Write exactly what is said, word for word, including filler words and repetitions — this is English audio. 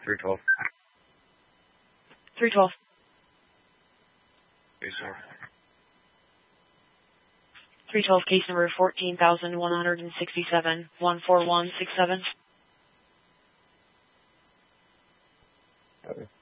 three twelve. three twelve. Case number. three twelve, case number fourteen thousand one hundred sixty-seven, one four one six seven. Okay.